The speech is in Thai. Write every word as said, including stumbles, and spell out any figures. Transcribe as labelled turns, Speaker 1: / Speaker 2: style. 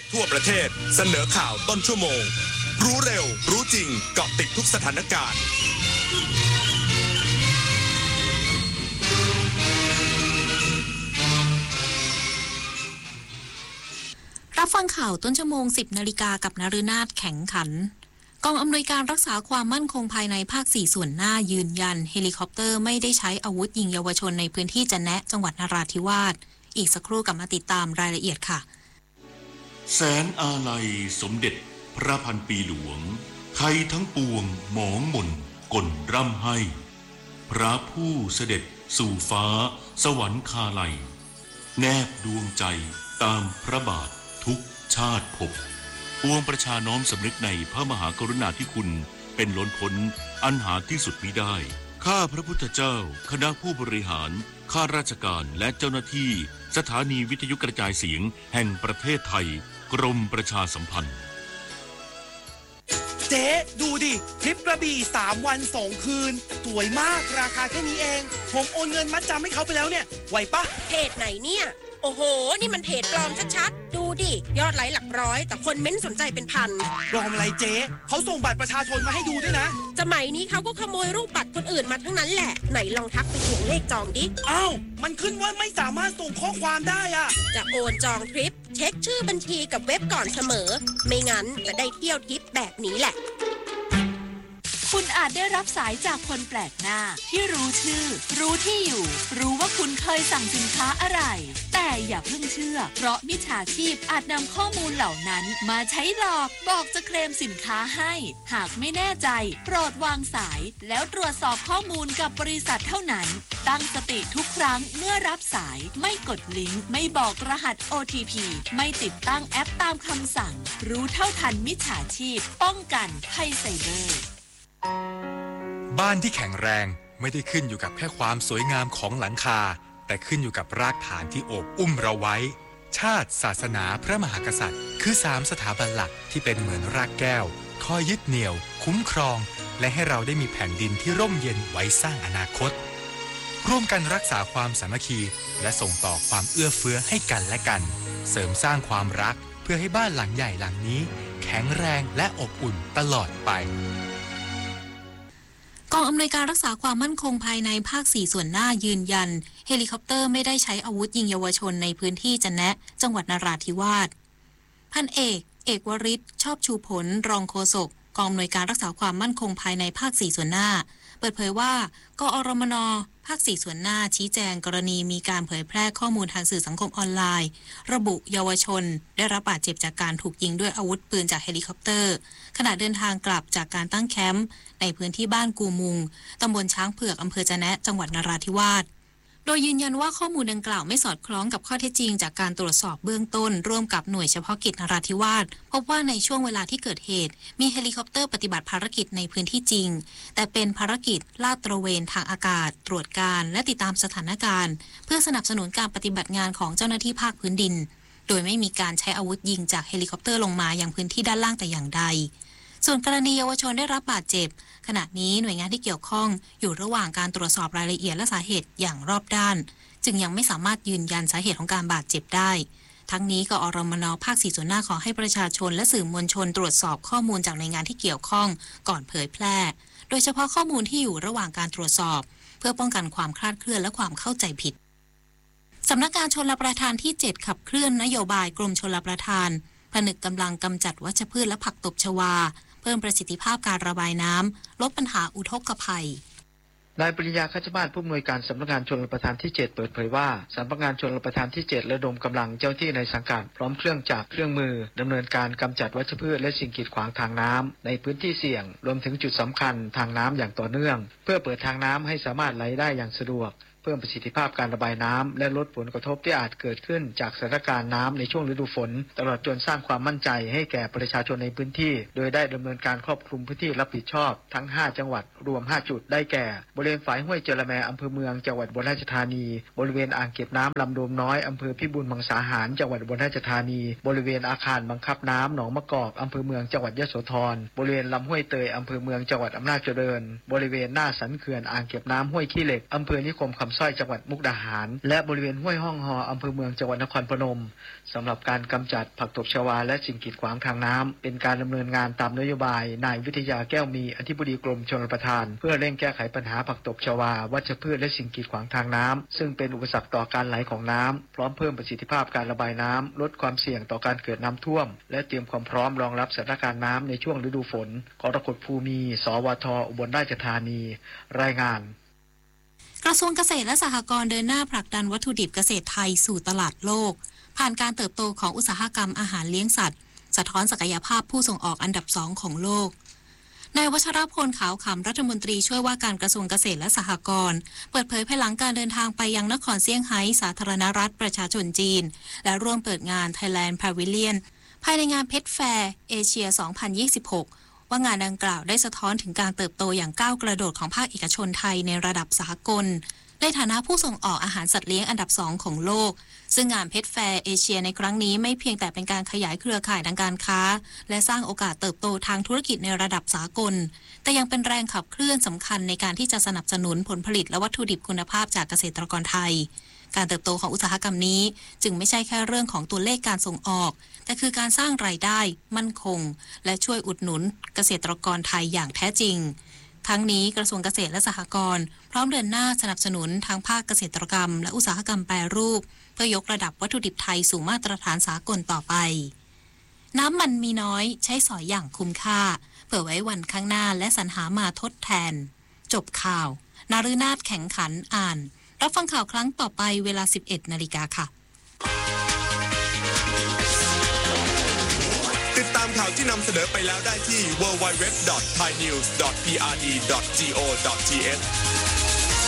Speaker 1: ทั่วประเทศเสนอข่าวต้นชั่วโมงรู้เร็วรู้จริงเกาะติดทุกสถานการณ์
Speaker 2: รับฟังข่าวต้นชั่วโมง สิบนาฬิกากับนฤนาถแข็งขันกองอำนวยการรักษาความมั่นคงภายในภาคสี่ส่วนหน้ายืนยันเฮลิคอปเตอร์ไม่ได้ใช้อาวุธยิงเยาวชนในพื้นที่จะแนะจังหวัดนราธิวาสอีกสักครู่กลับมาติดตามรายละเอียดค่ะ
Speaker 3: แสนอาลัยสมเด็จพระพันปีหลวงไทยทั้งปวงหมองหม่นก่นร่ำให้พระผู้เสด็จสู่ฟ้าสวรรคาลัยแนบดวงใจตามพระบาททุกชาติภพปวงประชาน้อมสำนึกในพระมหากรุณาธิคุณเป็นล้นพ้นอันหาที่สุดมิได้ข้าพระพุทธเจ้าคณะผู้บริหารข้าราชการและเจ้าหน้าที่สถานีวิทยุกระจายเสียงแห่งประเทศไทยกรมประชาสัมพันธ์
Speaker 4: เจ๊ดูดิทริปกระบี่สามวันสองคืนสวยมากราคาแค่นี้เองผมโอนเงินมัดจำให้เขาไปแล้วเนี่ยไหวปะ
Speaker 5: เพจไหนเนี่ยโอ้โหนี่มันเพจปลอมชัดๆดูดิยอดไลค์หลักร้อยแต่คนเม้นสนใจเป็นพัน
Speaker 4: ปลอมอะไรเจ๊เขาส่งบัตรประชาชนมาให้ดูด้วยนะ
Speaker 5: สมัยนี้เขาก็ขโมยรูปบัตรคนอื่นมาทั้งนั้นแหละไหนลองทักไปทวงเลขจองดิ
Speaker 4: อ้าวมันขึ้นว่าไม่สามารถส่งข้อความได้อะ
Speaker 5: จะโอนจองทริปเช็คชื่อบัญชีกับเว็บก่อนเสมอไม่งั้นจะได้เที่ยวทริปแบบนี้แหละ
Speaker 6: คุณอาจได้รับสายจากคนแปลกหน้าที่รู้ชื่อรู้ที่อยู่รู้ว่าคุณเคยสั่งสินค้าอะไรแต่อย่าเพิ่งเชื่อเพราะมิจฉาชีพอาจนำข้อมูลเหล่านั้นมาใช้หลอกบอกจะเคลมสินค้าให้หากไม่แน่ใจโปรดวางสายแล้วตรวจสอบข้อมูลกับบริษัทเท่านั้นตั้งสติทุกครั้งเมื่อรับสายไม่กดลิงก์ไม่บอกรหัส โอ ที พี ไม่ติดตั้งแอปตามคำสั่งรู้เท่าทันมิจฉาชีพป้องกันภัยไซเบอร์
Speaker 7: บ้านที่แข็งแรงไม่ได้ขึ้นอยู่กับแค่ความสวยงามของหลังคาแต่ขึ้นอยู่กับรากฐานที่โอบอุ้มเราไว้ชาติศาสนาพระมหากษัตริย์คือสามสถาบันหลักที่เป็นเหมือนรากแก้วคอยยึดเหนี่ยวคุ้มครองและให้เราได้มีแผ่นดินที่ร่มเย็นไว้สร้างอนาคตร่วมกันรักษาความสามัคคีและส่งต่อความเอื้อเฟื้อให้กันและกันเสริมสร้างความรักเพื่อให้บ้านหลังใหญ่หลังนี้แข็งแรงและอบอุ่นตลอดไป
Speaker 2: กองอำนวยการรักษาความมั่นคงภายในภาคสี่ส่วนหน้ายืนยันเฮลิคอปเตอร์ไม่ได้ใช้อาวุธยิงเยาวชนในพื้นที่จะแนะจังหวัดนราธิวาสพันเอกเอกวริศชอบชูผลรองโฆษกกองอำนวยการรักษาความมั่นคงภายในภาคสี่ส่วนหน้าเปิดเผยว่ากอรมนภาคสี่ส่วนหน้าชี้แจงกรณีมีการเผยแพร่ข้อมูลทางสื่อสังคมออนไลน์ระบุเยาวชนได้รับบาดเจ็บจากการถูกยิงด้วยอาวุธปืนจากเฮลิคอปเตอร์ขณะเดินทางกลับจากการตั้งแคมป์ในพื้นที่บ้านกูมุงตำบลช้างเผือกอำเภอจะแนะจังหวัดนราธิวาสโดยยืนยันว่าข้อมูลดังกล่าวไม่สอดคล้องกับข้อเท็จจริงจากการตรวจสอบเบื้องต้นร่วมกับหน่วยเฉพาะกิจนราธิวาสพบว่าในช่วงเวลาที่เกิดเหตุมีเฮลิคอปเตอร์ปฏิบัติภารกิจในพื้นที่จริงแต่เป็นภารกิจลาดตระเวนทางอากาศตรวจการและติดตามสถานการณ์เพื่อสนับสนุนการปฏิบัติงานของเจ้าหน้าที่ภาคพื้นดินโดยไม่มีการใช้อาวุธยิงจากเฮลิคอปเตอร์ลงมายังพื้นที่ด้านล่างแต่อย่างใดส่วนกรณีเยาวชนได้รับบาดเจ็บขณะนี้หน่วยงานที่เกี่ยวข้องอยู่ระหว่างการตรวจสอบรายละเอียดและสาเหตุอย่างรอบด้านจึงยังไม่สามารถยืนยันสาเหตุของการบาดเจ็บได้ทั้งนี้กอรมนภาคสี่ส่วนหน้าขอให้ประชาชนและสื่อมวลชนตรวจสอบข้อมูลจากหน่วยงานที่เกี่ยวข้องก่อนเผยแพร่โดยเฉพาะข้อมูลที่อยู่ระหว่างการตรวจสอบเพื่อป้องกันความคลาดเคลื่อนและความเข้าใจผิดสำนักงานชลประทานที่เจ็ดขับเคลื่อนนโยบายกรมชลประทานผนึกกำลังกำจัดวัชพืชและผักตบชวาเพิ่มประสิทธิภาพการระบายน้ำลดปัญหาอุทกภัย
Speaker 8: นายปริญญาคัจฉมาศผู้อำนวยการสำนักงานชลประทานที่เจ็ดเปิดเผยว่าสำนักงานชลประทานที่เจ็ดระดมกำลังเจ้าที่ในสังกัดพร้อมเครื่องจักรเครื่องมือดำเนินการกำจัดวัชพืชและสิ่งกีดขวางทางน้ำในพื้นที่เสี่ยงรวมถึงจุดสำคัญทางน้ำอย่างต่อเนื่องเพื่อเปิดทางน้ำให้สามารถไหลได้อย่างสะดวกเพิ่มประสิทธิภาพการระบายน้ำและลดผลกระทบที่อาจเกิดขึ้นจากสถานการณ์น้ำในช่วงฤดูฝนตลอดจนสร้างความมั่นใจให้แก่ประชาชนในพื้นที่โดยได้ดำเนินการครอบคลุมพื้นที่รับผิดชอบทั้งห้าจังหวัดรวมห้าจุดได้แก่บริเวณฝายห้วยเจรแมอำเภอเมืองจังหวัดอุบลราชธานีบริเวณอ่างเก็บน้ำลำโดมน้อยอำเภอพิบูลมังสาหารจังหวัดอุบลราชธานีบริเวณอาคารบังคับน้ำหนองมะกอกอำเภอเมืองจังหวัดยโสธรบริเวณลำห้วยเตยอำเภอเมืองจังหวัดอำนาจเจริญบริเวณหน้าสันเขื่อนอ่างเก็บน้ำห้วยขี้เหล็กอำเภอนิคมคำสร้อยจังหวัดมุกดาหารและบริเวณห้วยห้องฮออำเภอเมืองจังหวัดนครพนมสำหรับการกำจัดผักตบชวาและสิ่งกีดขวางทางน้ำเป็นการดำเนินงานตามนโยบายนายวิทยาแก้วมีอธิบดีกรมชลประทานเพื่อเร่งแก้ไขปัญหาผักตบชวาวัชพืชและสิ่งกีดขวางทางน้ำซึ่งเป็นอุปสรรคต่อการไหลของน้ำพร้อมเพิ่มประสิทธิภาพการระบายน้ำลดความเสี่ยงต่อการเกิดน้ำท่วมและเตรียมความพร้อมรองรับสถานการณ์น้ำในช่วงฤดูฝนกรกฎภูมิสวทอุบลราชธานีรายงาน
Speaker 2: กระทรวงเกษตรและสหกรณ์เดินหน้าผลักดันวัตถุดิบเกษตรไทยสู่ตลาดโลกผ่านการเติบโตของอุตสาหกรรมอาหารเลี้ยงสัตว์สะท้อนศักยภาพผู้ส่งออกอันดับสองของโลกนายวัชรพลขาวขำรัฐมนตรีช่วยว่าการกระทรวงเกษตรและสหกรณ์เปิดเผยภายหลังการเดินทางไปยังนครเซี่ยงไฮ้สาธารณรัฐประชาชนจีนและร่วมเปิดงาน Thailand Pavilion ภายในงานเพชรแฟร์เอเชีย สองพันยี่สิบหก ว่างานดังกล่าวได้สะท้อนถึงการเติบโตอย่างก้าวกระโดดของภาคเอกชนไทยในระดับสากลในฐานะผู้ส่งออกอาหารสัตว์เลี้ยงอันดับสองของโลกซึ่งงานเพชรแฟร์เอเชียในครั้งนี้ไม่เพียงแต่เป็นการขยายเครือข่ายทางการค้าและสร้างโอกาสเติบโตทางธุรกิจในระดับสากลแต่ยังเป็นแรงขับเคลื่อนสำคัญในการที่จะสนับสนุนผลผลิตและวัตถุดิบคุณภาพจากเกษตรกรไทยการเติบโตของอุตสาหกรรมนี้จึงไม่ใช่แค่เรื่องของตัวเลขการส่งออกแต่คือการสร้างรายได้มั่นคงและช่วยอุดหนุนเกษตรกรไทยอย่างแท้จริงทั้งนี้กระทรวงเกษตรและสหกรณ์พร้อมเดินหน้าสนับสนุนทางภาคเกษตรกรรมและอุตสาหกรรมแปรรูปเพื่อยกระดับวัตถุดิบไทยสู่มาตรฐานสากลต่อไปน้ำมันมีน้อยใช้สอยอย่างคุ้มค่าเผื่อไว้วันข้างหน้าและสรรหามาทดแทนจบข่าวนาฤนาถแข็งขันอ่านรับฟังข่าวครั้งต่อไปเวลา สิบเอ็ดนาฬิกาค่ะ
Speaker 1: ติดตามข่าวที่นำเสนอไปแล้วได้ที่ ดับเบิลยู ดับเบิลยู ดับเบิลยู ดอท ไทยนิวส์ ดอท พี อาร์ ดี ดอท จี โอ ดอท ที เอช